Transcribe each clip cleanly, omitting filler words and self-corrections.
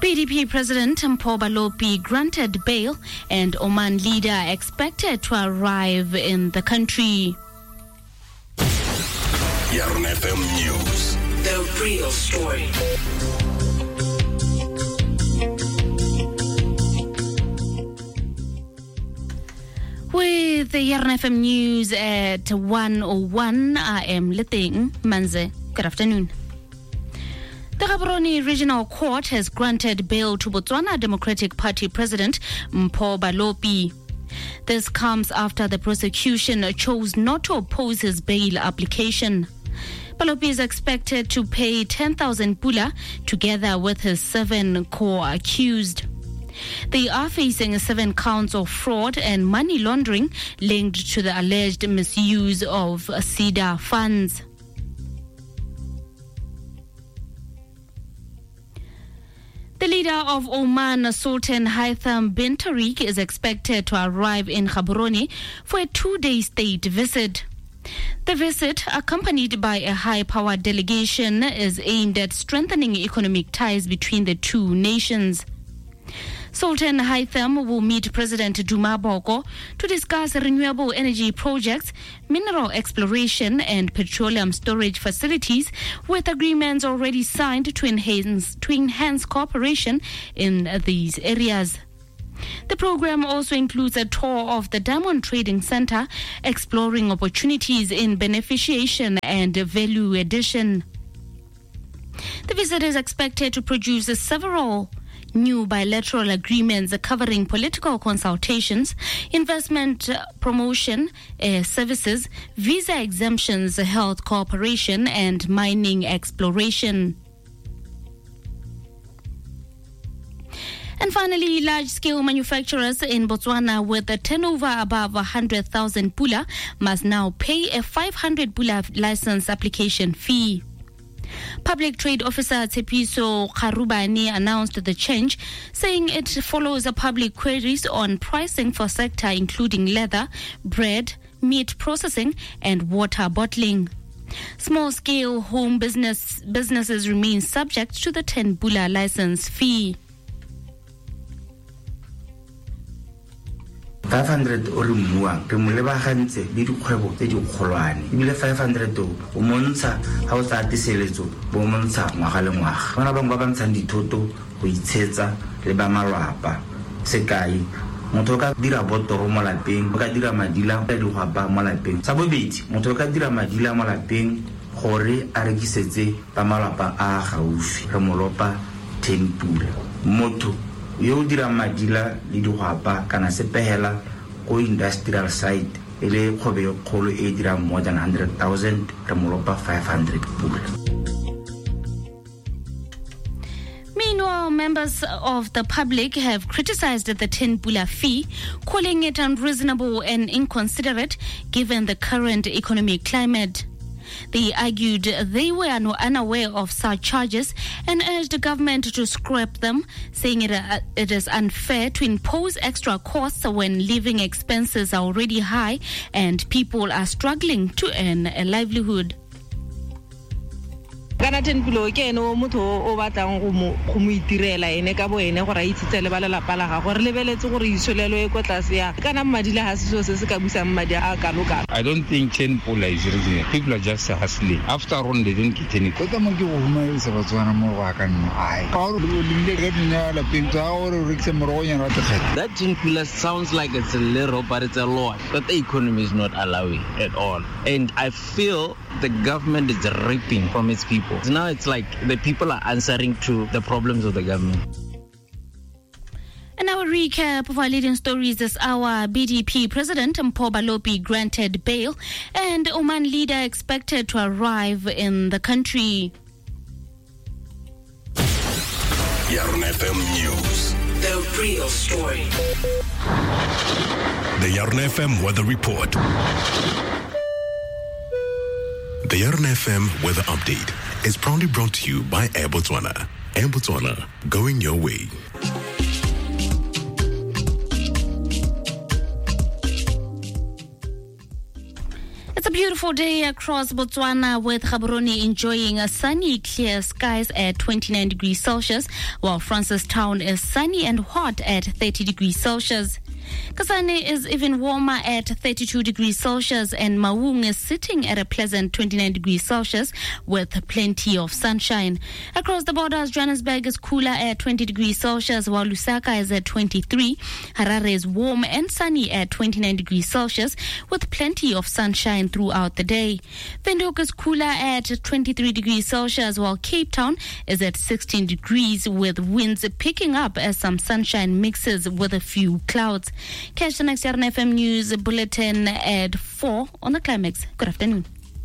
BDP President Mpho Balopi granted bail, and Oman leader expected to arrive in the country. Yarn FM News. The real story. With the Yarn FM News at 1:01, I am Leteng Manze. Good afternoon. The Gaborone Regional Court has granted bail to Botswana Democratic Party President Mpho Balopi. This comes after the prosecution chose not to oppose his bail application. Balopi is expected to pay 10,000 pula together with his 7 co-accused. They are facing 7 counts of fraud and money laundering linked to the alleged misuse of SIDA funds. The leader of Oman, Sultan Haitham bin Tariq, is expected to arrive in Gaborone for a 2-day state visit. The visit, accompanied by a high-powered delegation, is aimed at strengthening economic ties between the two nations. Sultan Haitham will meet President Duma Boko to discuss renewable energy projects, mineral exploration and petroleum storage facilities, with agreements already signed to enhance cooperation in these areas. The program also includes a tour of the Diamond Trading Center, exploring opportunities in beneficiation and value addition. The visit is expected to produce several new bilateral agreements covering political consultations, investment promotion services, visa exemptions, health cooperation, and mining exploration. And finally, large-scale manufacturers in Botswana with a turnover above 100,000 pula must now pay a 500 pula license application fee. Public Trade Officer Tshepiso Kharubani announced the change, saying it follows public queries on pricing for sector including leather, bread, meat processing and water bottling. Small-scale home businesses remain subject to the 10 pula license fee. 500 o re mmuang re mo lebagantse le dikgwebo tse di kgolwane ebile 500 o montsha ha o sa tiseletso bo montsha ngwaga le ngwaga bona bang ba bantshang dithoto go itshetsa le ba malwapa sekai motho ka dira botoro mo lapeng o ka dira madila ka digwapa mo lapeng sa bobedi motho ka dira madila mo lapeng gore a rekisetse ba malwapa a gaufi re molopa 10 pula motho yo dira madila le digwapa kana sepehela go industrial site ele khobe yo kholo e dira more than 100,000 re molopa 500 pula. Meanwhile, members of the public have criticized the 10 pula fee, calling it unreasonable and inconsiderate given the current economic climate. They argued they were unaware of such charges and urged the government to scrap them, saying it is unfair to impose extra costs when living expenses are already high and people are struggling to earn a livelihood. Kana 10 pula ke eno motho o batlang go mo itirela ene ka bo ene gore a itsitsele ba lelapa la ga gore lebeletse gore isolelo e kwa tlase ya kana madila ha se se ka busang madi a kaloka. I don't think 10 pula is reasonable. People are just hustling. After all, they don't get any. Kota mo ke go humaisa Botswana mo ga ka nna ai ka gore o linde ga dina la pinto a gore re ke mo ronya ra tlhela. That 10 pula sounds like it's a little but it's a lot, but the economy is not allowing at all, and I feel the government is reaping from its people. Now it's like the people are answering to the problems of the government. In our recap of our leading stories this hour, BDP President Mpho Balopi granted bail and Oman leader expected to arrive in the country. Yarn FM News. The real story. The Yarn FM Weather Report. The Yarn FM Weather Update is proudly brought to you by Air Botswana. Air Botswana, going your way. It's a beautiful Beautiful day across Botswana with Gaborone enjoying a sunny, clear skies at 29 degrees Celsius, while Francistown is sunny and hot at 30 degrees Celsius. Kasane is even warmer at 32 degrees Celsius, and Maung is sitting at a pleasant 29 degrees Celsius with plenty of sunshine. Across the borders, Johannesburg is cooler at 20 degrees Celsius, while Lusaka is at 23. Harare is warm and sunny at 29 degrees Celsius with plenty of sunshine throughout the day. Windhoek is cooler at 23 degrees Celsius, while Cape Town is at 16 degrees with winds picking up as some sunshine mixes with a few clouds. Catch the next Yarn FM News Bulletin at 4 on the Climax. Good afternoon.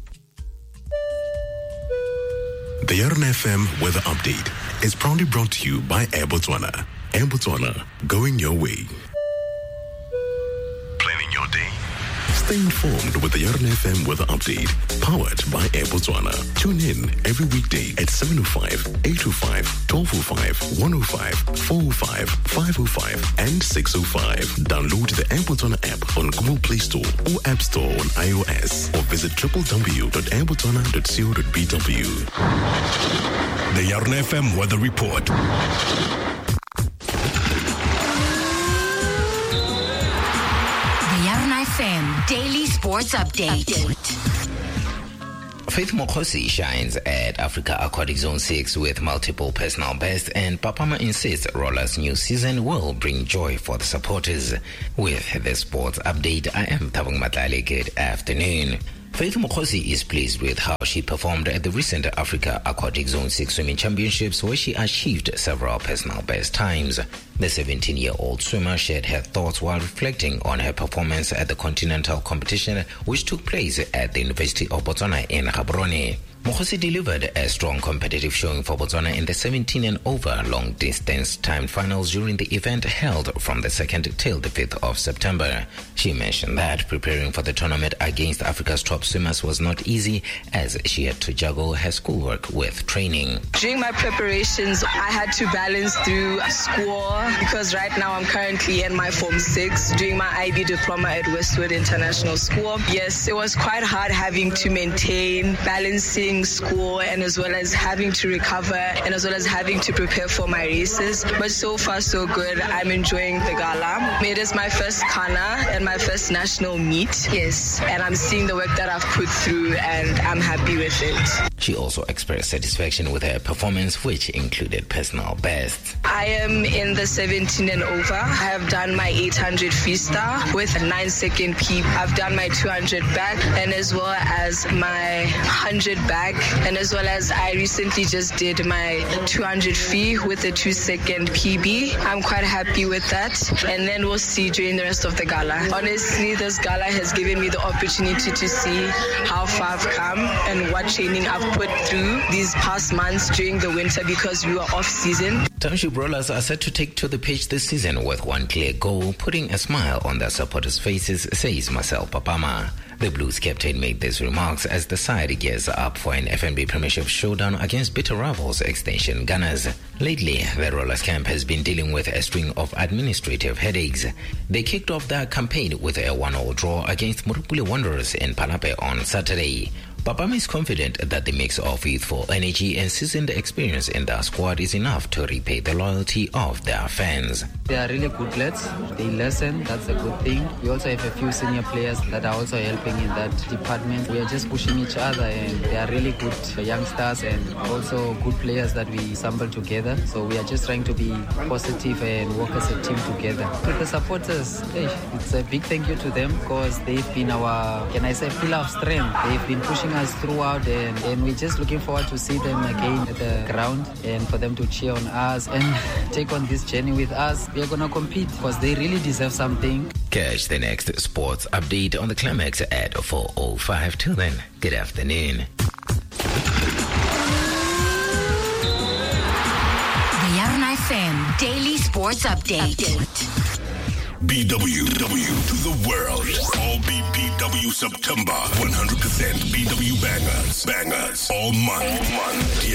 The Yarn FM Weather Update is proudly brought to you by Air Botswana. Air Botswana, going your way. Planning your day? Stay informed with the Yarn FM Weather Update, powered by Air Botswana. Tune in every weekday at 7:05, 8:05, 12:05, 1:05, 4:05, 5:05, and 6:05. Download the Air Botswana app on Google Play Store or App Store on iOS, or visit www.airbotswana.co.bw. The Yarn FM Weather Report. FM Daily Sports Update. Faith Mokhosi shines at Africa Aquatic Zone 6 with multiple personal bests, and Papama insists Roller's new season will bring joy for the supporters. With the sports update, I am Thabang Matlale. Good afternoon. Faith Mokhosi is pleased with how she performed at the recent Africa Aquatic Zone 6 Swimming Championships, where she achieved several personal best times. The 17-year-old swimmer shared her thoughts while reflecting on her performance at the continental competition, which took place at the University of Botswana in Gaborone. Mokhosi delivered a strong competitive showing for Botswana in the 17 and over long distance timed finals during the event held from the 2nd till the 5th of September. She mentioned that preparing for the tournament against Africa's top swimmers was not easy, as she had to juggle her schoolwork with training. During my preparations, I had to balance through school because right now I'm currently in my Form 6 doing my IB diploma at Westwood International School. Yes, it was quite hard having to maintain balancing school and as well as having to recover and as well as having to prepare for my races. But so far so good. I'm enjoying the gala. It is my first Kana and my first national meet. Yes, and I'm seeing the work that I've put through and I'm happy with it. She also expressed satisfaction with her performance, which included personal bests. I am in the 17 and over. I have done my 800 freestyle with a 9-second PB. I've done my 200 back and as well as my 100 back, and as well as I recently just did my 200 free with a 2-second PB. I'm quite happy with that, and then we'll see during the rest of the gala. Honestly, this gala has given me the opportunity to see how far I've come and what training I've put through these past months during the winter because we were off season. Township Rollers are set to take to the pitch this season with one clear goal, putting a smile on their supporters' faces, says Marcel Papama. The Blues captain made these remarks as the side gears up for an FNB Premiership showdown against bitter rivals Extension Gunners. Lately, the Rollers camp has been dealing with a string of administrative headaches. They kicked off their campaign with a 1-1 draw against Murupule Wanderers in Palape on Saturday. Papama is confident that the mix of youthful energy and seasoned experience in their squad is enough to repay the loyalty of their fans. They are really good lads. They listen. That's a good thing. We also have a few senior players that are also helping in that department. We are just pushing each other, and they are really good youngsters and also good players that we assemble together. So we are just trying to be positive and work as a team together. To the supporters, it's a big thank you to them because they've been our, pillar of strength. They've been pushing us throughout, and we're just looking forward to see them again at the ground and for them to cheer on us and take on this journey with us. We are going to compete because they really deserve something. Catch the next sports update on the Climax at 4:05. Till then, good afternoon. The Yarn FM Daily Sports Update. BW to the world. All BBW September. 100% BW bangers. All month.